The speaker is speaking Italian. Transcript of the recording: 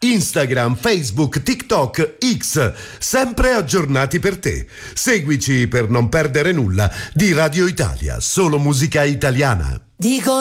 Instagram, Facebook, TikTok, X, sempre aggiornati per te. Seguici per non perdere nulla di Radio Italia, solo musica italiana. Dico